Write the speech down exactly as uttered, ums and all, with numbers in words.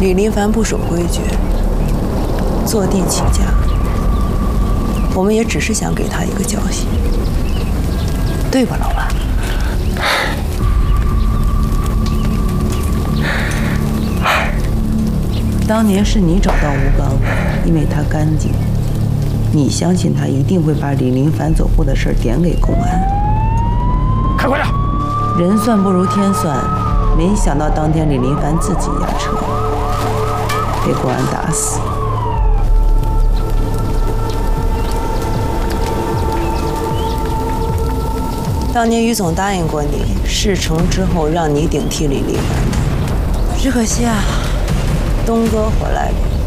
李林凡不守规矩，坐地起价，我们也只是想给他一个教训，对吧，老万？当年是你找到吴刚，因为他干净，你相信他一定会把李林凡走后的事点给公安。 开快点！ 人算不如天算，没想到当天李林凡自己压车，被公安打死。当年于总答应过你，事成之后让你顶替李林凡的，只可惜啊，东哥回来了。